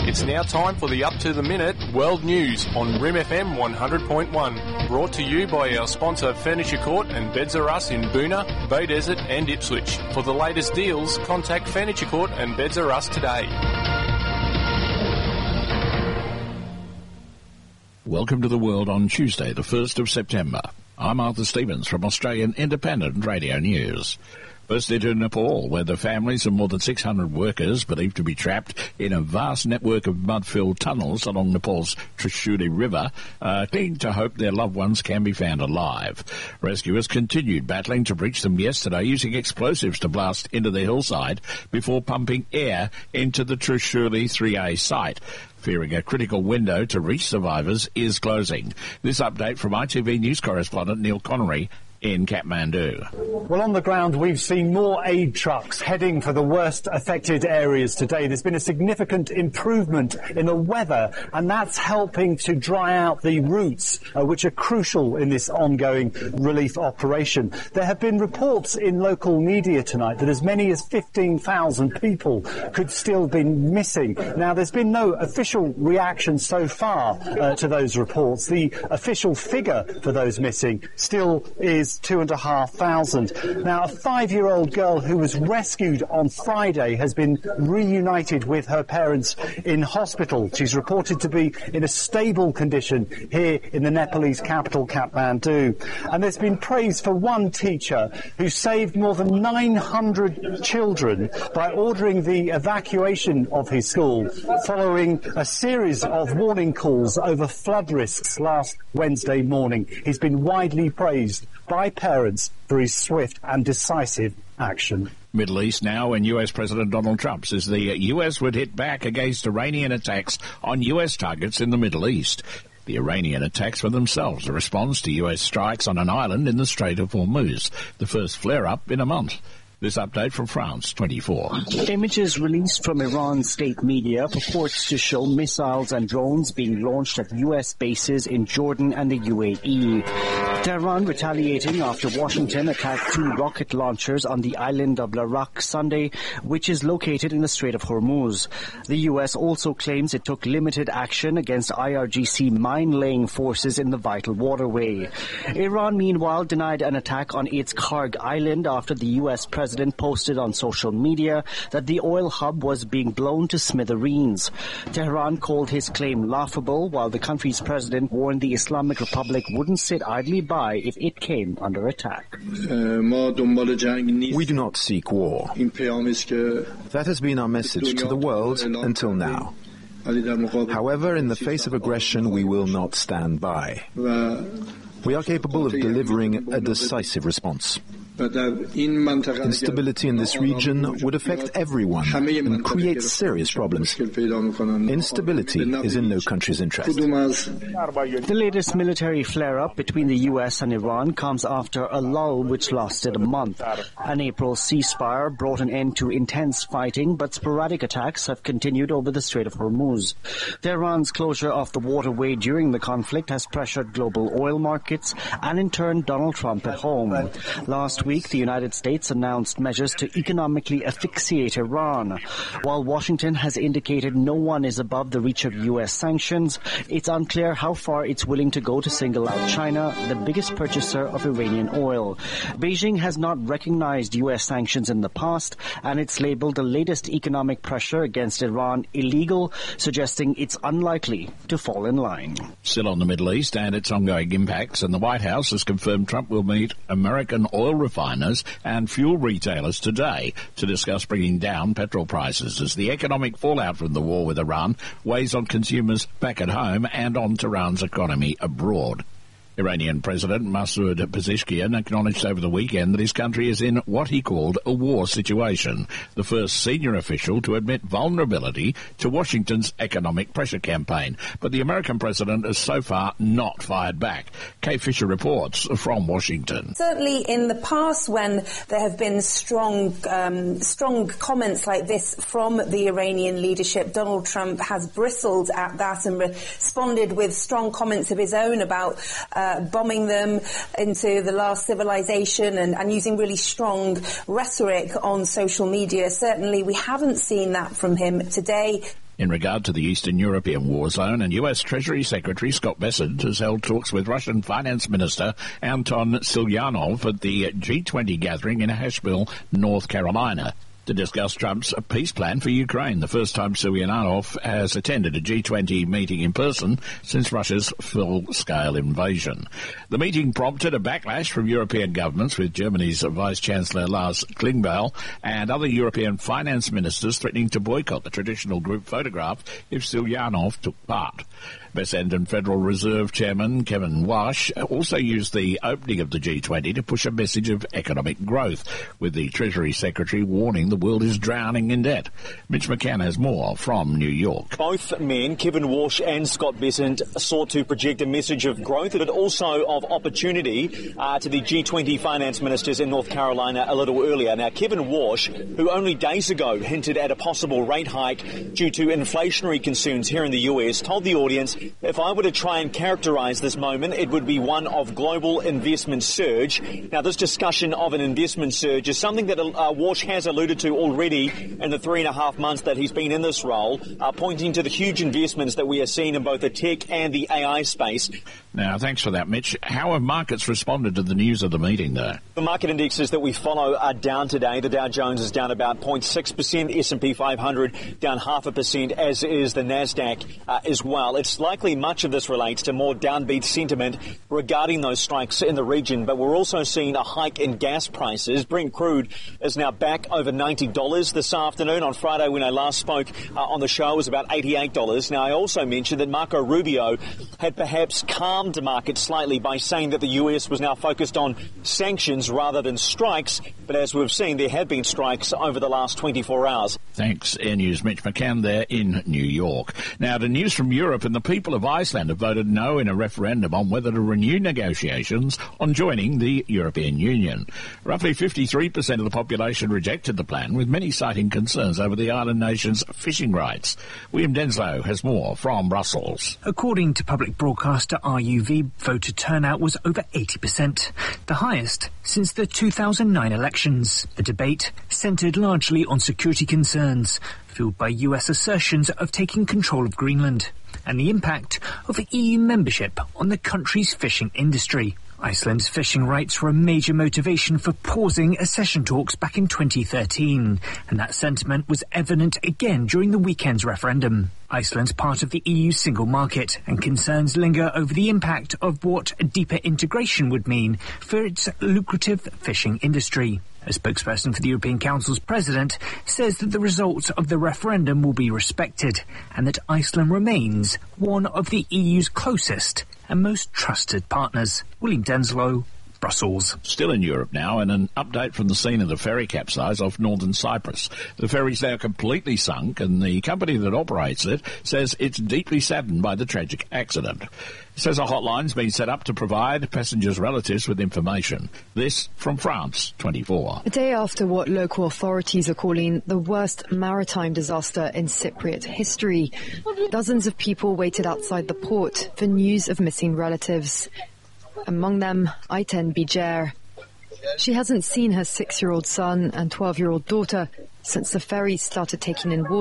It's now time for the up-to-the-minute World News on Rim FM 100.1. Brought to you by our sponsor Furniture Court and Beds R Us in Boonah, Bay Desert and Ipswich. For the latest deals, contact Furniture Court and Beds R Us today. Welcome to the world on Tuesday, the 1st of September. I'm Arthur Stevens from Australian Independent Radio News. First into Nepal, where the families of more than 600 workers believed to be trapped in a vast network of mud-filled tunnels along Nepal's Trishuli River cling to hope their loved ones can be found alive. Rescuers continued battling to breach them yesterday using explosives to blast into the hillside before pumping air into the Trishuli 3A site, fearing a critical window to reach survivors is closing. This update from ITV News correspondent Neil Connery in Kathmandu. Well, on the ground, we've seen more aid trucks heading for the worst affected areas today. There's been a significant improvement in the weather, and that's helping to dry out the routes, which are crucial in this ongoing relief operation. There have been reports in local media tonight that as many as 15,000 people could still be missing. Now, there's been no official reaction so far to those reports. The official figure for those missing still is 2,500. Now, a 5-year-old girl who was rescued on Friday has been reunited with her parents in hospital. She's reported to be in a stable condition here in the Nepalese capital, Kathmandu. And there's been praise for one teacher who saved more than 900 children by ordering the evacuation of his school following a series of warning calls over flood risks last Wednesday morning. He's been widely praised by parents for his swift and decisive action. Middle East now, and US President Donald Trump says the US would hit back against Iranian attacks on US targets in the Middle East. The Iranian attacks were themselves a response to US strikes on an island in the Strait of Hormuz, the first flare-up in a month. This update from France 24. Images released from Iran's state media purports to show missiles and drones being launched at U.S. bases in Jordan and the UAE. Tehran retaliating after Washington attacked 2 rocket launchers on the island of Larak Sunday, which is located in the Strait of Hormuz. The U.S. also claims it took limited action against IRGC mine-laying forces in the vital waterway. Iran, meanwhile, denied an attack on its Karg Island after the U.S. president posted on social media that the oil hub was being blown to smithereens. Tehran called his claim laughable, while the country's president warned the Islamic Republic wouldn't sit idly by if it came under attack. We do not seek war. That has been our message to the world until now. However, in the face of aggression, we will not stand by. We are capable of delivering a decisive response. Instability in this region would affect everyone and create serious problems. Instability is in no country's interest. The latest military flare-up between the U.S. and Iran comes after a lull which lasted a month. An April ceasefire brought an end to intense fighting, but sporadic attacks have continued over the Strait of Hormuz. Tehran's closure of the waterway during the conflict has pressured global oil markets and in turn Donald Trump at home. Last week, the United States announced measures to economically asphyxiate Iran. While Washington has indicated no one is above the reach of U.S. sanctions, it's unclear how far it's willing to go to single out China, the biggest purchaser of Iranian oil. Beijing has not recognized U.S. sanctions in the past, and it's labeled the latest economic pressure against Iran illegal, suggesting it's unlikely to fall in line. Still on the Middle East and its ongoing impacts, and the White House has confirmed Trump will meet American oil refiners and fuel retailers today to discuss bringing down petrol prices as the economic fallout from the war with Iran weighs on consumers back at home and on Tehran's economy abroad. Iranian President Masoud Pezeshkian acknowledged over the weekend that his country is in what he called a war situation, the first senior official to admit vulnerability to Washington's economic pressure campaign. But the American president has so far not fired back. Kay Fisher reports from Washington. Certainly in the past, when there have been strong comments like this from the Iranian leadership, Donald Trump has bristled at that and responded with strong comments of his own about bombing them into the last civilization and using really strong rhetoric on social media. Certainly we haven't seen that from him today. In regard to the Eastern European war zone, and US Treasury Secretary Scott Bessent has held talks with Russian Finance Minister Anton Silyanov at the G20 gathering in Asheville, North Carolina, to discuss Trump's peace plan for Ukraine, the first time Silyanov has attended a G20 meeting in person since Russia's full-scale invasion. The meeting prompted a backlash from European governments, with Germany's Vice-Chancellor Lars Klingbeil and other European finance ministers threatening to boycott the traditional group photograph if Silyanov took part. Bessent and Federal Reserve Chairman Kevin Warsh also used the opening of the G20 to push a message of economic growth, with the Treasury Secretary warning the world is drowning in debt. Mitch McCann has more from New York. Both men, Kevin Warsh and Scott Bessent, sought to project a message of growth, but also of opportunity to the G20 finance ministers in North Carolina a little earlier. Now, Kevin Warsh, who only days ago hinted at a possible rate hike due to inflationary concerns here in the US, told the audience, if I were to try and characterise this moment, it would be one of global investment surge. Now, this discussion of an investment surge is something that Warsh has alluded to already in the 3.5 months that he's been in this role, pointing to the huge investments that we are seeing in both the tech and the AI space. Now, thanks for that, Mitch. How have markets responded to the news of the meeting there? The market indexes that we follow are down today. The Dow Jones is down about 0.6%, S&P 500 down 0.5%, as is the Nasdaq as well. It's likely much of this relates to more downbeat sentiment regarding those strikes in the region, but we're also seeing a hike in gas prices. Brent crude is now back over $90 this afternoon. On Friday, when I last spoke on the show, it was about $88. Now, I also mentioned that Marco Rubio had perhaps calmed the market slightly by saying that the US was now focused on sanctions rather than strikes, but as we've seen, there have been strikes over the last 24 hours. Thanks, Air News' Mitch McCann there in New York. Now, to news from Europe, and the people of Iceland have voted no in a referendum on whether to renew negotiations on joining the European Union. Roughly 53% of the population rejected the plan, with many citing concerns over the island nation's fishing rights. William Denslow has more from Brussels. According to public broadcaster RUV, voter turnout was over 80%, the highest since the 2009 elections. The debate centred largely on security concerns, fueled by US assertions of taking control of Greenland, and the impact of EU membership on the country's fishing industry. Iceland's fishing rights were a major motivation for pausing accession talks back in 2013, and that sentiment was evident again during the weekend's referendum. Iceland's part of the EU single market, and concerns linger over the impact of what deeper integration would mean for its lucrative fishing industry. A spokesperson for the European Council's president says that the results of the referendum will be respected, and that Iceland remains one of the EU's closest and most trusted partners. William Denslow, Brussels. Still in Europe now, and an update from the scene of the ferry capsize off northern Cyprus. The ferry's now completely sunk, and the company that operates it says it's deeply saddened by the tragic accident. It says a hotline's been set up to provide passengers' relatives with information. This from France 24. A day after what local authorities are calling the worst maritime disaster in Cypriot history, dozens of people waited outside the port for news of missing relatives. Among them, Ayten Bijer. She hasn't seen her 6-year-old son and 12-year-old daughter since the ferry started taking in water